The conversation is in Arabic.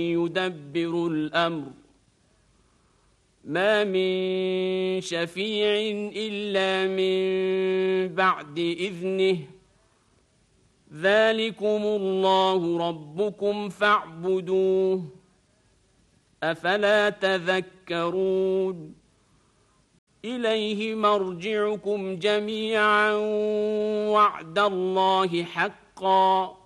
يدبر الأمر ما من شفيع إلا من بعد إذنه ذلكم الله ربكم فاعبدوه أفلا تذكرون إليه مرجعكم جميعا وعد الله حقا